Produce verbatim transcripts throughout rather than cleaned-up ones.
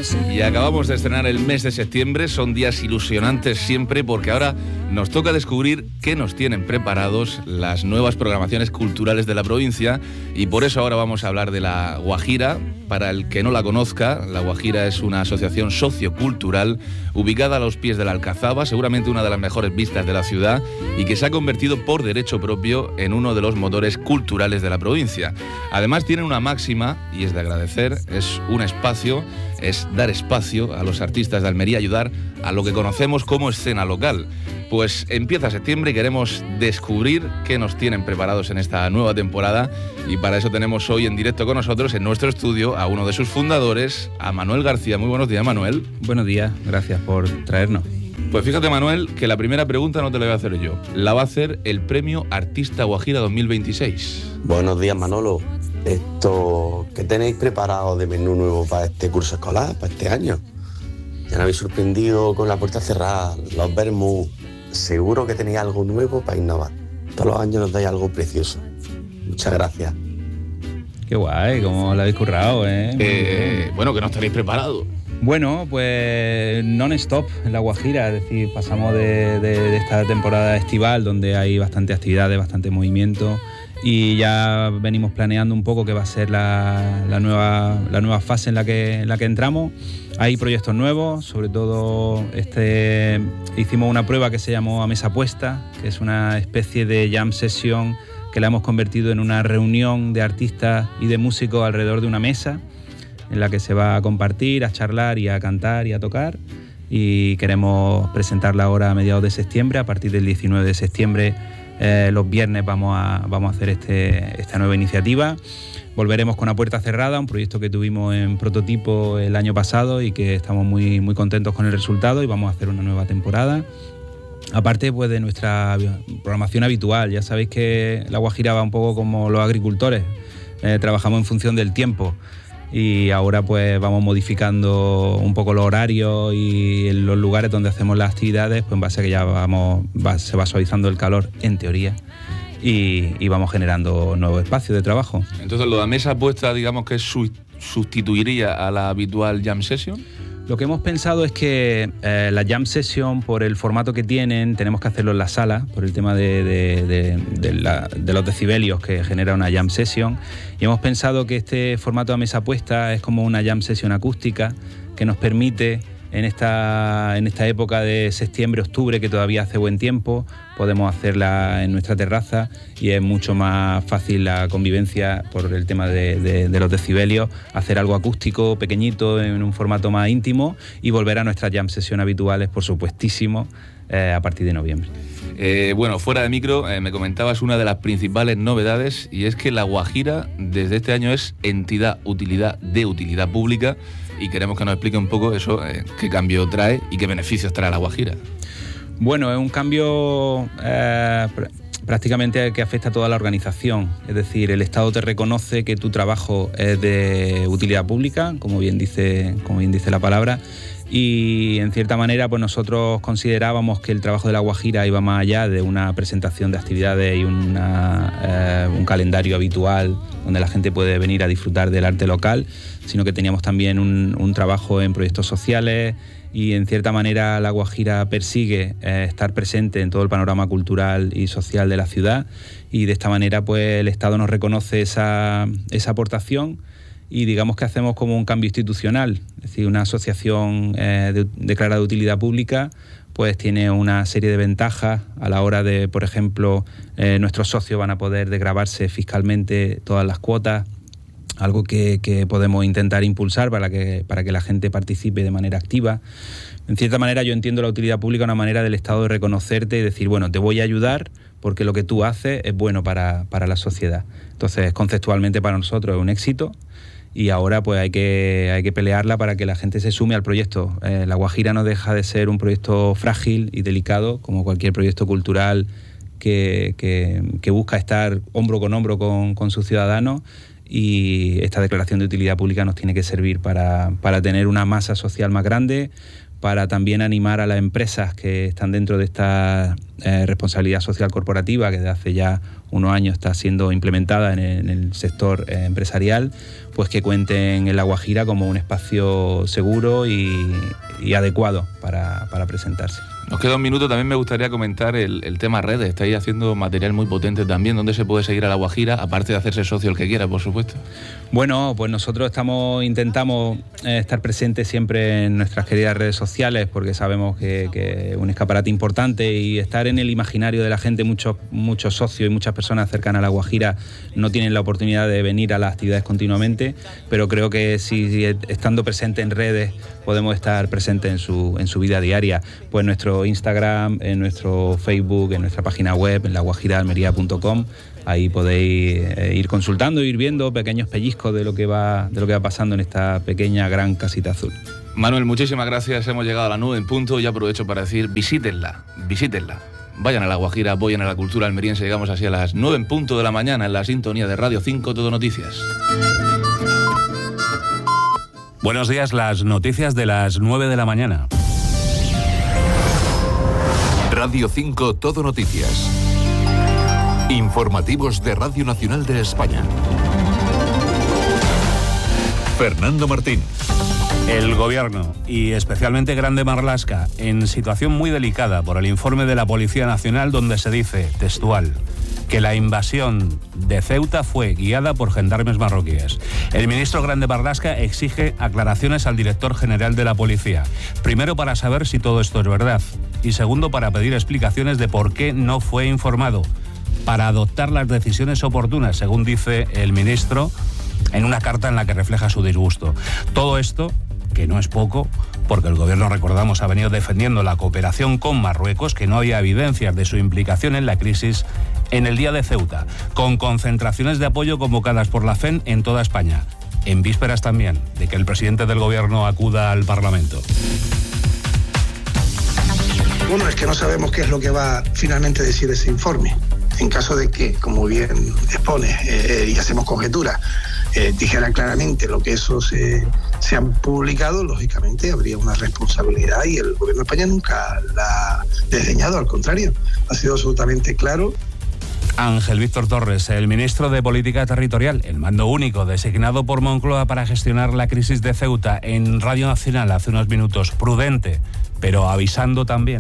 Y acabamos de estrenar el mes de septiembre, son días ilusionantes siempre porque ahora nos toca descubrir qué nos tienen preparados las nuevas programaciones culturales de la provincia y por eso ahora vamos a hablar de La Guajira. Para el que no la conozca, La Guajira es una asociación sociocultural ubicada a los pies de la Alcazaba, seguramente una de las mejores vistas de la ciudad y que se ha convertido por derecho propio en uno de los motores culturales de la provincia. Además tienen una máxima y es de agradecer, es un espacio, es dar espacio a los artistas de Almería, ayudar a lo que conocemos como escena local. Pues empieza septiembre y queremos descubrir qué nos tienen preparados en esta nueva temporada y para eso tenemos hoy en directo con nosotros en nuestro estudio a uno de sus fundadores, a Manuel García. Muy buenos días, Manuel. Buenos días, gracias por traernos. Pues fíjate, Manuel, que la primera pregunta no te la voy a hacer yo, la va a hacer el Premio Artista Guajira dos mil veintiséis. Buenos días, Manolo. Esto, ¿qué tenéis preparado de menú nuevo para este curso escolar, para este año? Ya me habéis sorprendido con la puerta cerrada, los vermú. Seguro que tenéis algo nuevo para innovar. Todos los años nos dais algo precioso. Muchas gracias. Qué guay, cómo lo habéis currado, ¿eh? eh bueno, que no estaréis preparados. Bueno, pues non-stop en La Guajira, es decir, pasamos de, de, de esta temporada estival donde hay bastante actividades, bastante movimiento y ya venimos planeando un poco qué va a ser la, la, nueva, la nueva fase en la que, en la que entramos. Hay proyectos nuevos, sobre todo este, hicimos una prueba que se llamó A Mesa Puesta, que es una especie de jam session que la hemos convertido en una reunión de artistas y de músicos alrededor de una mesa en la que se va a compartir, a charlar y a cantar y a tocar y queremos presentarla ahora a mediados de septiembre. A partir del diecinueve de septiembre eh, los viernes vamos a, vamos a hacer este, esta nueva iniciativa. Volveremos con A Puerta Cerrada, un proyecto que tuvimos en prototipo el año pasado y que estamos muy, muy contentos con el resultado y vamos a hacer una nueva temporada. Aparte pues de nuestra programación habitual, ya sabéis que La Guajira va un poco como los agricultores, eh, trabajamos en función del tiempo y ahora pues vamos modificando un poco los horarios y en los lugares donde hacemos las actividades, pues en base a que ya vamos, va, se va suavizando el calor en teoría. Y, y vamos generando nuevos espacios de trabajo. Entonces, lo de mesa puesta, digamos que su, sustituiría a la habitual jam session. Lo que hemos pensado es que eh, la jam session, por el formato que tienen, tenemos que hacerlo en la sala, por el tema de, de, de, de, la, de los decibelios que genera una jam session. Y hemos pensado que este formato a mesa puesta es como una jam session acústica que nos permite, en esta, en esta época de septiembre, octubre, que todavía hace buen tiempo, podemos hacerla en nuestra terraza y es mucho más fácil la convivencia por el tema de, de, de los decibelios, hacer algo acústico, pequeñito, en un formato más íntimo y volver a nuestras jam session habituales, por supuestísimo, eh, a partir de noviembre. Eh, bueno, fuera de micro, eh, me comentabas una de las principales novedades y es que La Guajira desde este año es entidad utilidad de utilidad pública y queremos que nos explique un poco eso, eh, qué cambio trae y qué beneficios trae La Guajira. Bueno, es un cambio eh, pr- prácticamente que afecta a toda la organización, es decir, el Estado te reconoce que tu trabajo es de utilidad pública, como bien dice, como bien dice la palabra, y en cierta manera pues nosotros considerábamos que el trabajo de La Guajira iba más allá de una presentación de actividades y una, eh, un calendario habitual donde la gente puede venir a disfrutar del arte local, sino que teníamos también un, un trabajo en proyectos sociales y en cierta manera La Guajira persigue eh, estar presente en todo el panorama cultural y social de la ciudad y de esta manera pues el Estado nos reconoce esa, esa aportación y digamos que hacemos como un cambio institucional, es decir, una asociación eh, de, declarada de utilidad pública pues tiene una serie de ventajas a la hora de, por ejemplo, eh, nuestros socios van a poder desgravarse fiscalmente todas las cuotas, algo que, que podemos intentar impulsar para que, para que la gente participe de manera activa. En cierta manera yo entiendo la utilidad pública una manera del Estado de reconocerte y decir, bueno, te voy a ayudar porque lo que tú haces es bueno para, para la sociedad. Entonces, conceptualmente para nosotros es un éxito y ahora pues hay que, hay que pelearla para que la gente se sume al proyecto. Eh, La Guajira no deja de ser un proyecto frágil y delicado, como cualquier proyecto cultural que, que, que busca estar hombro con hombro con, con sus ciudadanos y esta declaración de utilidad pública nos tiene que servir para, para tener una masa social más grande, para también animar a las empresas que están dentro de esta eh, responsabilidad social corporativa que desde hace ya unos años está siendo implementada en el, en el sector eh, empresarial, pues que cuenten en La Guajira como un espacio seguro y, y adecuado para, para presentarse. Nos queda un minuto, también me gustaría comentar el, el tema redes. Estáis haciendo material muy potente también. ¿Dónde se puede seguir a La Guajira? Aparte de hacerse socio el que quiera, por supuesto. Bueno, pues nosotros estamos intentamos eh, estar presentes siempre en nuestras queridas redes sociales porque sabemos que, que es un escaparate importante y estar en el imaginario de la gente. Muchos, muchos socios y muchas personas cercanas a La Guajira no tienen la oportunidad de venir a las actividades continuamente, pero creo que si estando presente en redes podemos estar presentes en su, en su vida diaria. Pues nuestro Instagram, en nuestro Facebook, en nuestra página web, en la guajira almería punto com. Ahí podéis eh, ir consultando, ir viendo pequeños pellizcos de lo que va, de lo que va pasando en esta pequeña gran casita azul. Manuel, muchísimas gracias. Hemos llegado a la nube en punto y aprovecho para decir, visítenla, visítenla. Vayan a La Guajira, apoyen a la cultura almeriense. Llegamos así a las nueve en punto de la mañana en la sintonía de Radio cinco Todo Noticias. Buenos días, las noticias de las nueve de la mañana. Radio cinco Todo Noticias. Informativos de Radio Nacional de España. Fernando Martín. El Gobierno, y especialmente Grande Marlaska, en situación muy delicada por el informe de la Policía Nacional donde se dice, textual, que la invasión de Ceuta fue guiada por gendarmes marroquíes. El ministro Grande Marlaska exige aclaraciones al director general de la policía. Primero, para saber si todo esto es verdad. Y segundo, para pedir explicaciones de por qué no fue informado. Para adoptar las decisiones oportunas, según dice el ministro, en una carta en la que refleja su disgusto. Todo esto, que no es poco, porque el Gobierno, recordamos, ha venido defendiendo la cooperación con Marruecos, que no había evidencias de su implicación en la crisis en el día de Ceuta, con concentraciones de apoyo convocadas por la F E N en toda España, en vísperas también de que el presidente del Gobierno acuda al Parlamento. Bueno, es que no sabemos qué es lo que va finalmente a decir ese informe. En caso de que, como bien expone, eh, y hacemos conjeturas, eh, dijeran claramente lo que eso se, se han publicado, lógicamente habría una responsabilidad y el Gobierno de España nunca la ha desdeñado, al contrario, ha sido absolutamente claro. Ángel Víctor Torres, el ministro de Política Territorial, el mando único designado por Moncloa para gestionar la crisis de Ceuta, en Radio Nacional hace unos minutos, prudente, pero avisando también.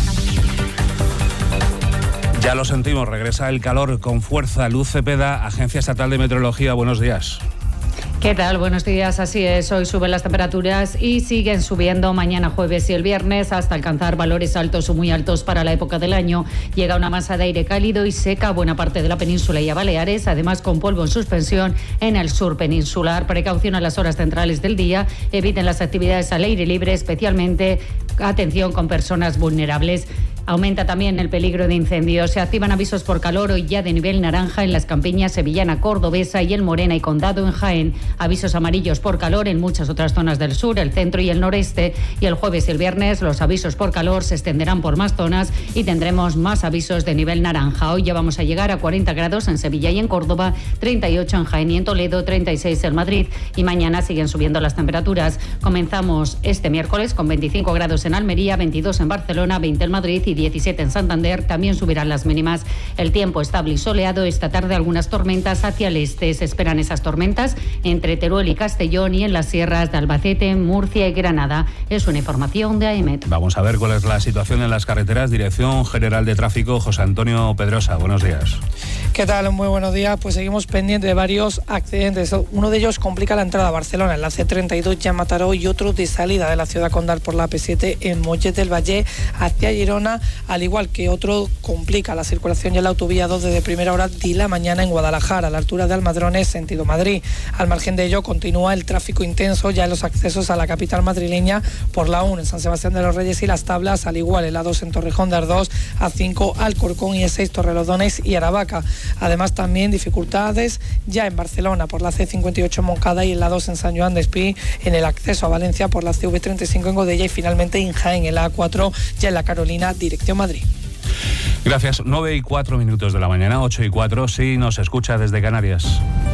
Ya lo sentimos, regresa el calor con fuerza. Luz Cepeda, Agencia Estatal de Meteorología, buenos días. ¿Qué tal? Buenos días, así es. Hoy suben las temperaturas y siguen subiendo mañana jueves y el viernes hasta alcanzar valores altos o muy altos para la época del año. Llega una masa de aire cálido y seca a buena parte de la península y a Baleares, además con polvo en suspensión en el sur peninsular. Precaución a las horas centrales del día, eviten las actividades al aire libre, especialmente atención con personas vulnerables. Aumenta también el peligro de incendios. Se activan avisos por calor hoy ya de nivel naranja en las campiñas sevillana, cordobesa y el Morena y Condado en Jaén. Avisos amarillos por calor en muchas otras zonas del sur, el centro y el noreste. Y el jueves y el viernes los avisos por calor se extenderán por más zonas y tendremos más avisos de nivel naranja. Hoy ya vamos a llegar a cuarenta grados en Sevilla y en Córdoba, treinta y ocho en Jaén y en Toledo, treinta y seis en Madrid. Y mañana siguen subiendo las temperaturas. Comenzamos este miércoles con veinticinco grados en Almería, veintidós en Barcelona, veinte en Madrid y diecisiete en Santander. También subirán las mínimas. El tiempo estable y soleado. Esta tarde algunas tormentas hacia el este. Se esperan esas tormentas entre Teruel y Castellón y en las sierras de Albacete, Murcia y Granada. Es una información de A E M E T. Vamos a ver cuál es la situación en las carreteras. Dirección General de Tráfico, José Antonio Pedrosa. Buenos días. ¿Qué tal? Muy buenos días. Pues seguimos pendientes de varios accidentes. Uno de ellos complica la entrada a Barcelona, en la C treinta y dos ya Mataró, y otro de salida de la ciudad condal por la A P siete en Mollet del Valle hacia Girona, al igual que otro complica la circulación y en la autovía dos desde primera hora de la mañana en Guadalajara, a la altura de Almadrones, sentido Madrid. Al margen de ello, continúa el tráfico intenso ya en los accesos a la capital madrileña por la uno en San Sebastián de los Reyes y Las Tablas, al igual en la dos en Torrejón de Ardoz, A cinco Alcorcón y E seis Torrelodones y Aravaca. Además, también dificultades ya en Barcelona por la C cincuenta y ocho en Moncada y en la dos en San Joan de Espí, en el acceso a Valencia por la C V treinta y cinco en Godella y finalmente en Jaén, en la A cuatro ya en la Carolina, dirección Madrid. Gracias. nueve y cuatro minutos de la mañana, ocho y cuatro, sí, nos escucha desde Canarias.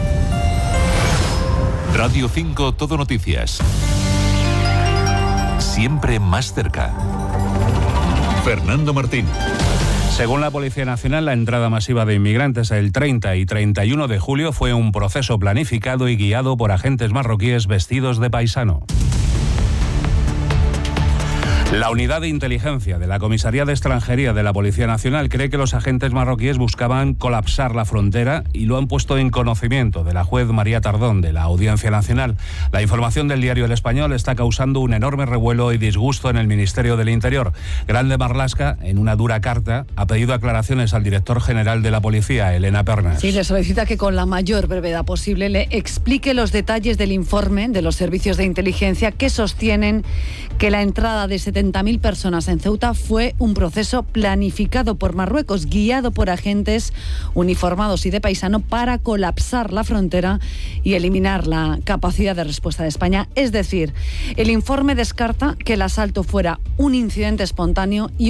Radio cinco Todo Noticias. siempre más cerca. Fernando Martín. Según la Policía Nacional, la entrada masiva de inmigrantes el treinta y treinta y uno de julio fue un proceso planificado y guiado por agentes marroquíes vestidos de paisano. La unidad de inteligencia de la Comisaría de Extranjería de la Policía Nacional cree que los agentes marroquíes buscaban colapsar la frontera y lo han puesto en conocimiento de la juez María Tardón de la Audiencia Nacional. La información del diario El Español está causando un enorme revuelo y disgusto en el Ministerio del Interior. Grande Marlaska, en una dura carta, ha pedido aclaraciones al director general de la Policía, Elena Pernas. Sí, le solicita que con la mayor brevedad posible le explique los detalles del informe de los servicios de inteligencia que sostienen que la entrada de setenta mil personas en Ceuta fue un proceso planificado por Marruecos, guiado por agentes uniformados y de paisano para colapsar la frontera y eliminar la capacidad de respuesta de España. Es decir, el informe descarta que el asalto fuera un incidente espontáneo y